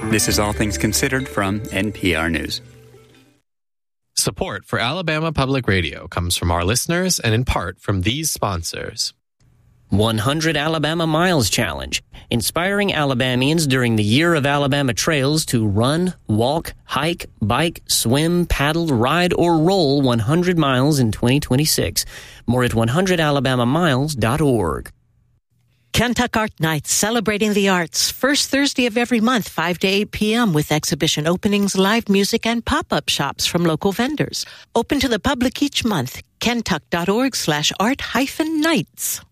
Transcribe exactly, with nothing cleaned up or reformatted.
This is All Things Considered from N P R News. Support for Alabama Public Radio comes from our listeners and in part from these sponsors. one hundred Alabama Miles Challenge, inspiring Alabamians during the Year of Alabama Trails to run, walk, hike, bike, swim, paddle, ride, or roll one hundred miles in twenty twenty-six. More at one hundred alabama miles dot org. Kentuck Art Nights, celebrating the arts. First Thursday of every month, five to eight p.m. with exhibition openings, live music, and pop-up shops from local vendors. Open to the public each month. Kentuck dot org slash art hyphen nights.